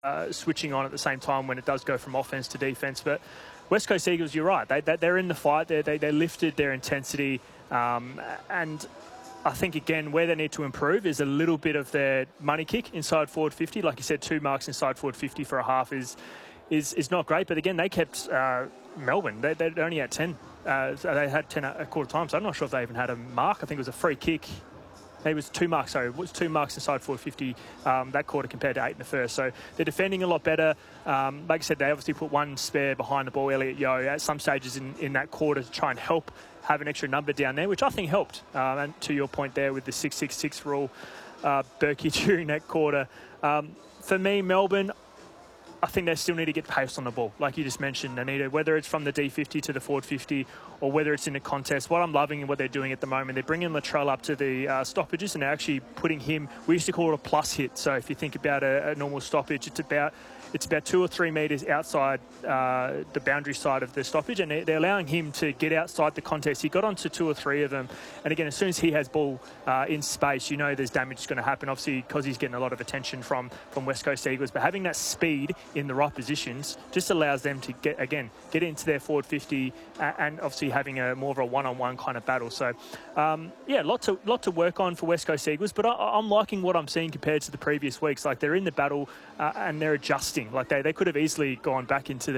switching on at the same time when it does go from offense to defense. But West Coast Eagles, you're right. They're in the fight. They lifted their intensity. And I think, again, where they need to improve is a little bit of their money kick inside forward 50. Like you said, 2 marks inside forward 50 for a half is not great. But, again, they kept Melbourne. They're only at 10. So they had 10 at quarter time. So I'm not sure if they even had a mark. I think it was a free kick. It was 2 marks, sorry. It was 2 marks inside forward 50 that quarter compared to 8 in the first. So they're defending a lot better. Like I said, they obviously put 1 spare behind the ball, Elliot Yeo, at some stages in that quarter to try and help have an extra number down there, which I think helped. And to your point there with the 6-6-6 rule, Berkey during that quarter. For me, Melbourne, I think they still need to get pace on the ball. Like you just mentioned, they need to, whether it's from the D50 to the forward 50 or whether it's in a contest. What I'm loving and what they're doing at the moment, they're bringing Latrell up to the stoppages and they're actually putting him, we used to call it a plus hit. So if you think about a normal stoppage, it's about 2 or 3 metres outside the boundary side of the stoppage, and they're allowing him to get outside the contest. He got onto 2 or 3 of them, and again, as soon as he has ball in space, you know there's damage going to happen, obviously, because he's getting a lot of attention from West Coast Eagles. But having that speed in the right positions just allows them to get into their forward 50 and obviously having a more of a one-on-one kind of battle. So, lot to work on for West Coast Eagles, but I'm liking what I'm seeing compared to the previous weeks. Like, they're in the battle and they're adjusting. Like they could have easily gone back into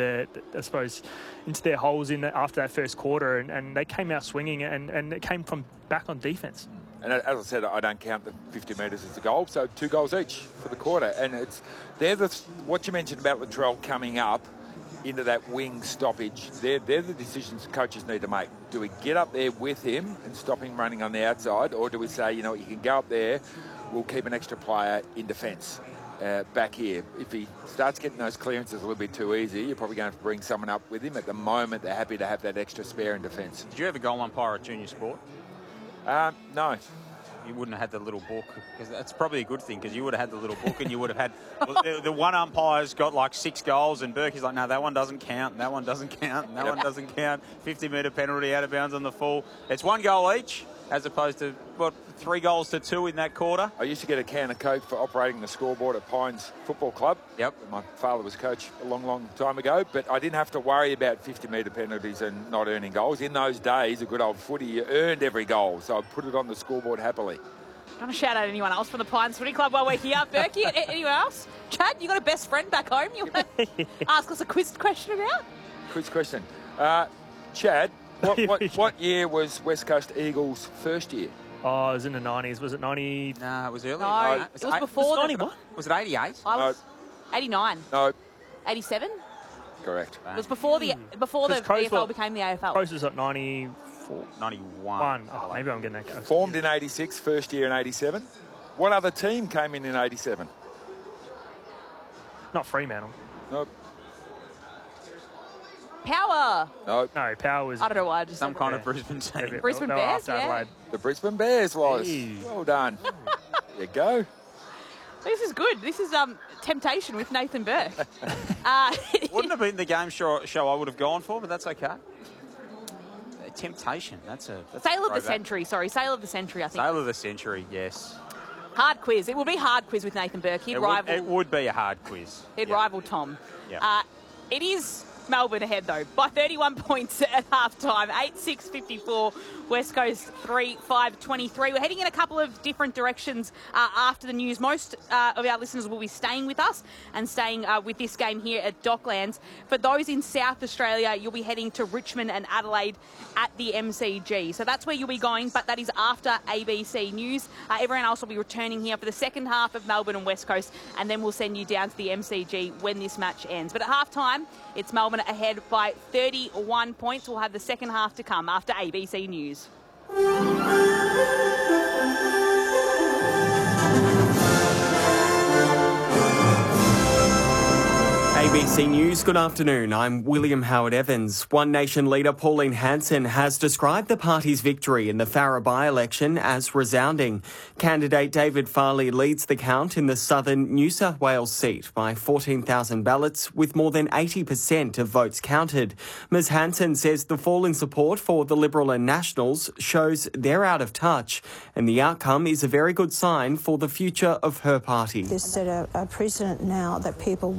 their holes after that first quarter, and they came out swinging, and it came from back on defence. And as I said, I don't count the 50 metres as a goal, so 2 goals each for the quarter. And what you mentioned about Latrell coming up into that wing stoppage, they're the decisions coaches need to make. Do we get up there with him and stop him running on the outside, or do we say, you can go up there, we'll keep an extra player in defence? Back here, if he starts getting those clearances a little bit too easy, you're probably going to have to bring someone up with him. At the moment, they're happy to have that extra spare in defence. Did you ever goal umpire at junior sport? No. You wouldn't have had the little book, because that's probably a good thing, because you would have had the little book and you would have had the one umpire's got like 6 goals and Berkey's like, no, that one doesn't count, and that one doesn't count, and that one doesn't count. 50-metre penalty out of bounds on the full. It's 1 goal each, as opposed to 3 goals to 2 in that quarter. I used to get a can of Coke for operating the scoreboard at Pines Football Club. Yep. My father was coach a long, long time ago, but I didn't have to worry about 50-metre penalties and not earning goals. In those days, a good old footy, you earned every goal, so I put it on the scoreboard happily. I'm going to shout out anyone else from the Pines Footy Club while we're here. Berkey, anyone else? Chad, you got a best friend back home you want to ask us a quiz question about? Quiz question. Chad, what year was West Coast Eagles' first year? Oh, it was in the 90s. Was it 90? No, it was early. No, it was before. 91? Was it 88? I was 89. No. 87? Correct. It was before the VFL became the AFL. Crows was at 94. 91. Oh, maybe I'm getting that close. Formed in 86, first year in 87. What other team came in 87? Not Fremantle. Nope. Power. Nope. No, Power was... I don't know why. Just some kind of Brisbane team. Brisbane Bears, yeah. The Brisbane Bears was. Hey. Well done. There you go. This is good. This is Temptation with Nathan Burke. Wouldn't have been the game show I would have gone for, but that's okay. Temptation. That's Sale of the Century. Sorry, Sale of the Century, I think. Sale of the Century, yes. Hard quiz. It would be hard quiz with Nathan Burke. It would be a hard quiz. He'd rival Tom. Yeah. It is Melbourne ahead, though, by 31 points at half-time. 8-6-54, West Coast 3-5-23. We're heading in a couple of different directions after the news. Most of our listeners will be staying with us and staying with this game here at Docklands. For those in South Australia, you'll be heading to Richmond and Adelaide at the MCG. So that's where you'll be going, but that is after ABC News. Everyone else will be returning here for the second half of Melbourne and West Coast, and then we'll send you down to the MCG when this match ends. But at half-time, it's Melbourne ahead by 31 points. We'll have the second half to come after ABC News. ABC News, good afternoon. I'm William Howard Evans. One Nation leader Pauline Hanson has described the party's victory in the Farrer by-election as resounding. Candidate David Farley leads the count in the southern New South Wales seat by 14,000 ballots, with more than 80% of votes counted. Ms Hanson says the fall in support for the Liberal and Nationals shows they're out of touch, and the outcome is a very good sign for the future of her party. This set a precedent now that people